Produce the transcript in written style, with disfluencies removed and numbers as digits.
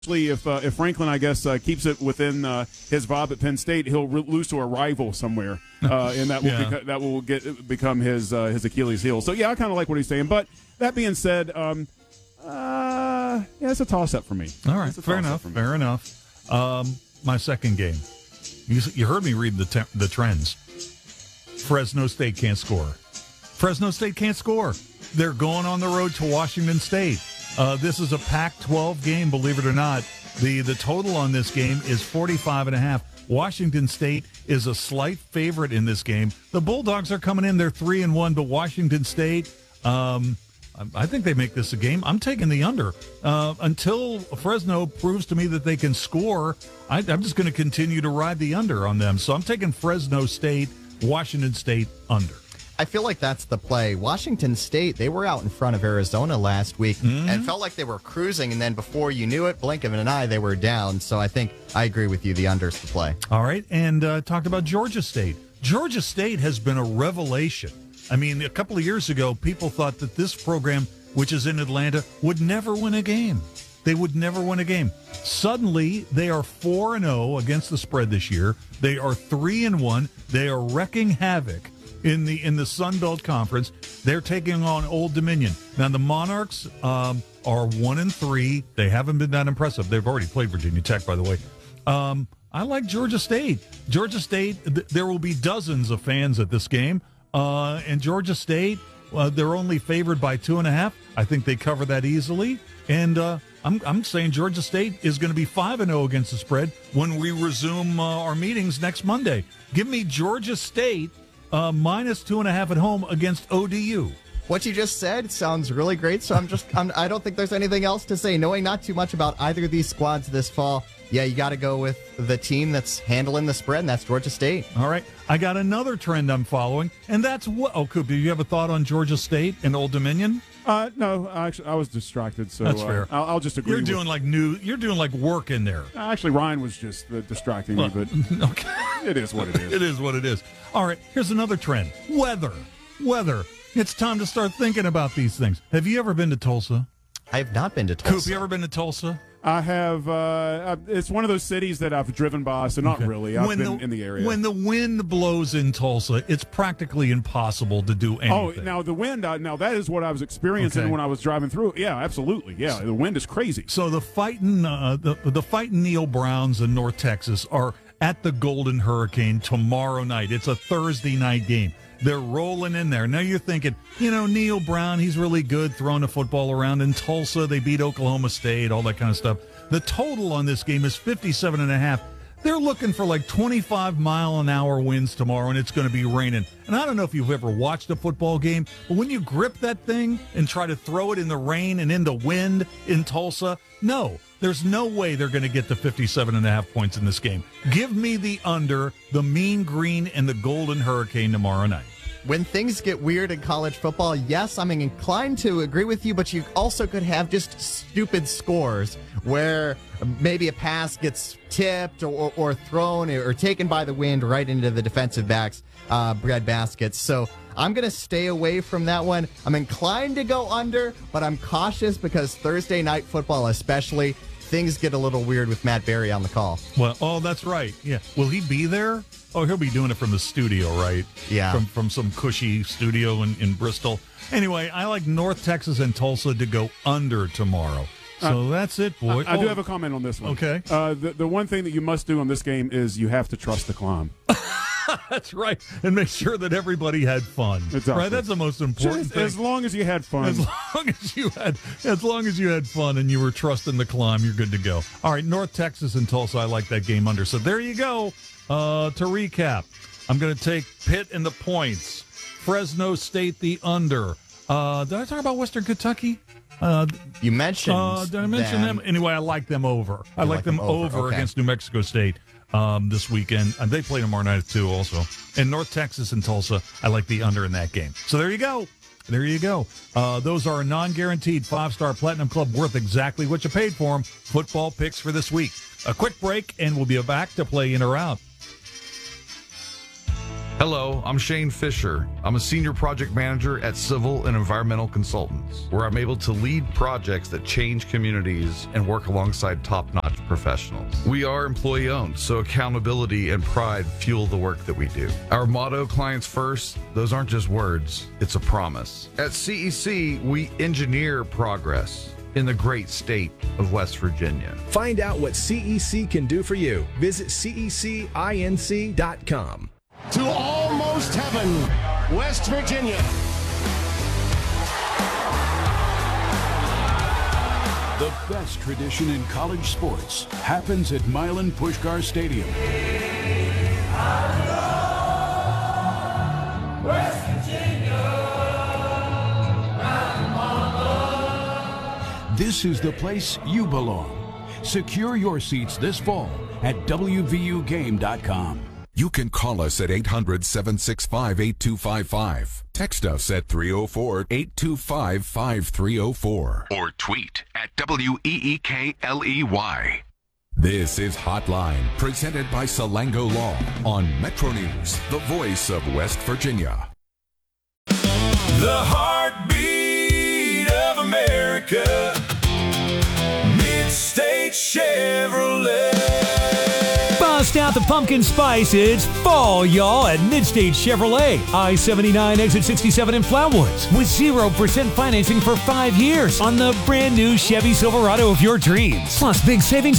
If Franklin, I guess, keeps it within his vibe at Penn State, he'll lose to a rival somewhere, and that will become his Achilles heel. So yeah, I kind of like what he's saying. But that being said, yeah, it's a toss up for me. All right, fair enough. Fair enough. My second game, you heard me read the trends. Fresno State can't score. Fresno State can't score. They're going on the road to Washington State. This is a Pac-12 game, believe it or not. The total on this game is 45.5. Washington State is a slight favorite in this game. The Bulldogs are coming in. They're 3-1, but Washington State, I think they make this a game. I'm taking the under. Until Fresno proves to me that they can score, I'm just going to continue to ride the under on them. So I'm taking Fresno State, Washington State under. I feel like that's the play. Washington State, they were out in front of Arizona last week and felt like they were cruising, and then before you knew it, blink of an eye, they were down. So I think I agree with you. The under's the play. All right, and talked about Georgia State. Georgia State has been a revelation. I mean, a couple of years ago, people thought that this program, which is in Atlanta, would never win a game. They would never win a game. Suddenly, they are 4-0 against the spread this year. They are 3-1. They are wrecking havoc in the Sun Belt Conference. They're taking on Old Dominion. Now, the Monarchs are 1-3. They haven't been that impressive. They've already played Virginia Tech, by the way. I like Georgia State. Georgia State, there will be dozens of fans at this game. And Georgia State, they're only favored by 2.5. I think they cover that easily. And I'm saying Georgia State is going to be 5-0 against the spread when we resume our meetings next Monday. Give me Georgia State minus 2.5 at home against ODU. What you just said sounds really great, so I don't think there's anything else to say. Knowing not too much about either of these squads this fall, yeah, you got to go with the team that's handling the spread, and that's Georgia State. All right. I got another trend I'm following, and that's what... Oh, Coop, do you have a thought on Georgia State and Old Dominion? No, actually, I was distracted, so that's fair. I'll just agree. You're doing like work in there. Actually, Ryan was just distracting me, but okay. It is what it is. It is what it is. All right, here's another trend. Weather. It's time to start thinking about these things. Have you ever been to Tulsa? I have not been to Tulsa. Coop, you ever been to Tulsa? I have. It's one of those cities that I've driven by, so not really. I've been in the area. When the wind blows in Tulsa, it's practically impossible to do anything. Oh, now the wind. Now that is what I was experiencing when I was driving through. Yeah, absolutely. Yeah, the wind is crazy. So the fighting Neil Browns in North Texas are at the Golden Hurricane tomorrow night. It's a Thursday night game. They're rolling in there. Now you're thinking, Neil Brown, he's really good throwing the football around. In Tulsa, they beat Oklahoma State, all that kind of stuff. The total on this game is 57.5. They're looking for like 25-mile-an-hour winds tomorrow, and it's going to be raining. And I don't know if you've ever watched a football game, but when you grip that thing and try to throw it in the rain and in the wind in Tulsa, no, there's no way they're going to get to 57.5 points in this game. Give me the under, the Mean Green, and the Golden Hurricane tomorrow night. When things get weird in college football, yes, I'm inclined to agree with you, but you also could have just stupid scores where maybe a pass gets tipped or thrown or taken by the wind right into the defensive back's bread baskets. So I'm going to stay away from that one. I'm inclined to go under, but I'm cautious because Thursday night football especially, things get a little weird with Matt Berry on the call. Well, that's right. Yeah. Will he be there? Oh, he'll be doing it from the studio, right? Yeah. From some cushy studio in Bristol. Anyway, I like North Texas and Tulsa to go under tomorrow. So that's it, boy. I do have a comment on this one. Okay. The one thing that you must do on this game is you have to trust the climb. That's right. And make sure that everybody had fun. Exactly. Right? That's the most important thing. As long as you had fun. As long as you had fun and you were trusting the climb, you're good to go. All right, North Texas and Tulsa, I like that game under. So there you go. To recap, I'm going to take Pitt and the points. Fresno State the under. Did I talk about Western Kentucky? You mentioned did I mention them? Anyway, I like them over. I like them over against New Mexico State this weekend. And they play tomorrow night, too, also. And North Texas and Tulsa, I like the under in that game. So there you go. Those are non-guaranteed 5-star Platinum Club worth exactly what you paid for them. Football picks for this week. A quick break, and we'll be back to play in or out. Hello, I'm Shane Fisher. I'm a senior project manager at Civil and Environmental Consultants, where I'm able to lead projects that change communities and work alongside top-notch professionals. We are employee-owned, so accountability and pride fuel the work that we do. Our motto, clients first, those aren't just words, it's a promise. At CEC, we engineer progress in the great state of West Virginia. Find out what CEC can do for you. Visit cecinc.com. To almost heaven, West Virginia. The best tradition in college sports happens at Milan Puskar Stadium. West Virginia. This is the place you belong. Secure your seats this fall at WVUGame.com. You can call us at 800-765-8255. Text us at 304-825-5304. Or tweet at WEEKLEY. This is Hotline, presented by Salango Law on Metro News, the voice of West Virginia. The heartbeat of America, Mid-State Chevrolet. Bust out the pumpkin spice. It's fall, y'all, at Mid-State Chevrolet. I-79 exit 67 in Flatwoods with 0% financing for 5 years on the brand new Chevy Silverado of your dreams. Plus big savings